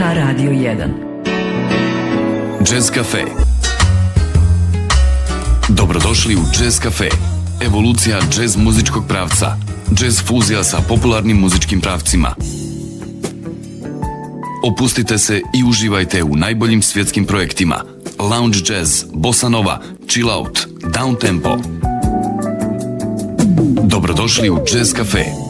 Radio 1. Jazz Cafe. Dobrodošli u Jazz Cafe. Evolucija jazz muzičkog pravca. Jazz fuzija sa popularnim muzičkim pravcima. Opustite se i uživajte u najboljim svjetskim projektima. Lounge jazz, bossa nova, chill out, down tempo. Dobrodošli u Jazz Cafe.